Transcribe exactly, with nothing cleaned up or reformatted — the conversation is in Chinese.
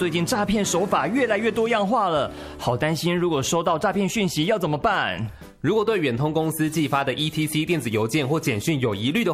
最近诈骗手法越来越多样化了，好担心如果收到诈骗讯息要怎么办？ 如果对远通公司寄发的 E T C 电子邮件或简讯有疑虑的